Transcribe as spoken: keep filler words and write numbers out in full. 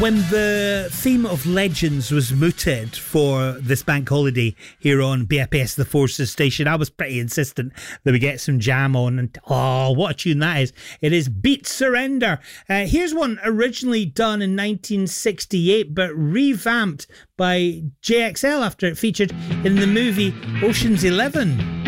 When the theme of Legends was mooted for this bank holiday here on B F S The Forces station, I was pretty insistent that we get some jam on. And oh, what a tune that is. It is Beat Surrender. Uh, here's one originally done in nineteen sixty-eight, but revamped by J X L after it featured in the movie Ocean's Eleven.